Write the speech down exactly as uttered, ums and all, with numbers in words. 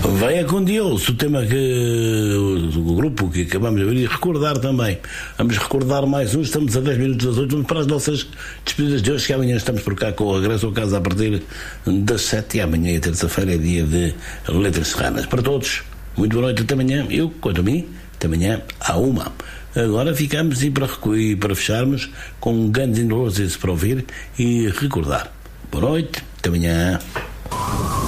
Venha com Deus, o tema que o grupo que acabamos de ouvir, e recordar também. Vamos recordar mais um, estamos a dez minutos das oito, vamos para as nossas despedidas de hoje, que amanhã estamos por cá com o regresso ao casa a partir das sete, e amanhã, terça-feira, é dia de Letras Serranas. Para todos, muito boa noite, até amanhã. Eu, quanto a mim, até amanhã à uma. Agora ficamos e para, e para fecharmos com Guns N' Roses para ouvir e recordar. Boa noite, até amanhã.